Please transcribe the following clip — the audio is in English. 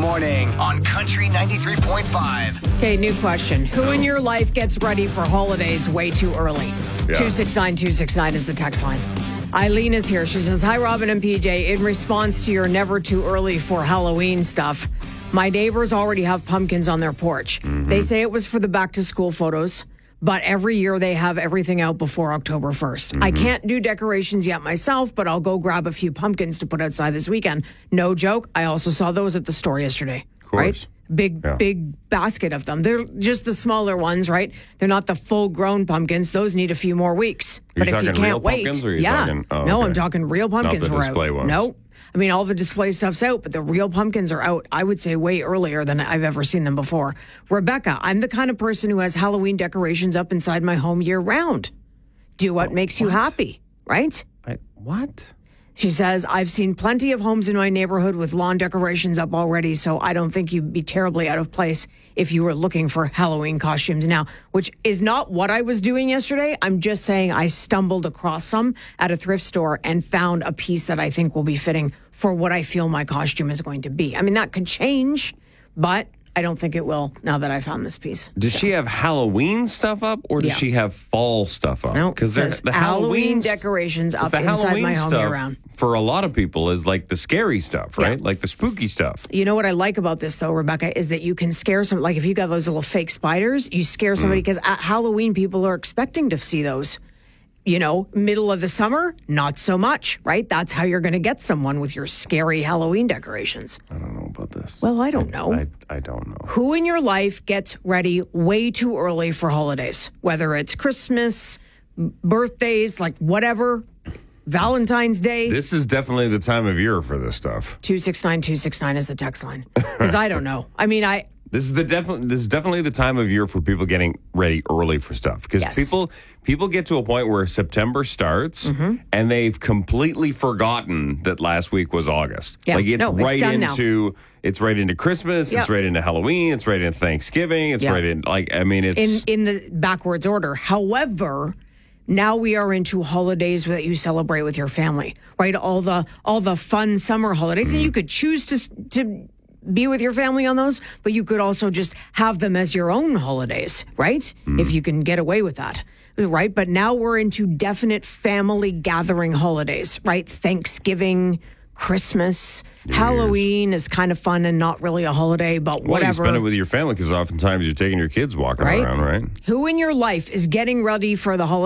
morning on Country 93.5. Okay, new question. Who in your life gets ready for holidays way too early? 269-269 is the text line. Eileen is here. She says, hi, Robin and PJ. In response to your never too early for Halloween stuff, my neighbors already have pumpkins on their porch. They say it was for the back to school photos, but every year they have everything out before October 1st. I can't do decorations yet myself, but I'll go grab a few pumpkins to put outside this weekend. No joke. I also saw those at the store yesterday. Of course. Right? Big basket of them. They're just the smaller ones, right? They're not the full-grown pumpkins. Those need a few more weeks. Are you But if you talking real can't wait, pumpkins, or are you talking- oh, no, okay. I'm talking real pumpkins. Not the were display out. ones. No, I mean all the display stuff's out, but the real pumpkins are out. I would say way earlier than I've ever seen them before. Rebecca, I'm the kind of person who has Halloween decorations up inside my home year-round. Do what makes you happy, right? What? She says, I've seen plenty of homes in my neighborhood with lawn decorations up already, so I don't think you'd be terribly out of place if you were looking for Halloween costumes now, which is not what I was doing yesterday. I'm just saying I stumbled across some at a thrift store and found a piece that I think will be fitting for what I feel my costume is going to be. I mean, that could change, but I don't think it will now that I found this piece. Does she have Halloween stuff up, or does she have fall stuff up? No, because it says Halloween decorations up inside my home year-round. For a lot of people is like the scary stuff, right? Yeah. Like the spooky stuff. You know what I like about this, though, Rebecca, is that you can scare some, like if you got those little fake spiders, you scare somebody because at Halloween, people are expecting to see those. You know, middle of the summer, not so much, right? That's how you're going to get someone with your scary Halloween decorations. I don't know about this. Well, I don't know. I don't know. Who in your life gets ready way too early for holidays? Whether it's Christmas, birthdays, like whatever, Valentine's Day. This is definitely the time of year for this stuff. 269-269 is the text line. Because I don't know. I mean, This is definitely the time of year for people getting ready early for stuff, because people get to a point where September starts and they've completely forgotten that last week was August. Yeah. Like it's right into Christmas, Yep. it's right into Halloween, it's right into Thanksgiving, it's right in it's in the backwards order. However, now we are into holidays that you celebrate with your family, right? All the fun summer holidays, and you could choose to be with your family on those, but you could also just have them as your own holidays, right? If you can get away with that, right? But now we're into definite family gathering holidays, right? Thanksgiving, Christmas, Halloween is kind of fun and not really a holiday, but whatever. You spend it with your family because oftentimes you're taking your kids walking around, right? Who in your life is getting ready for the holidays?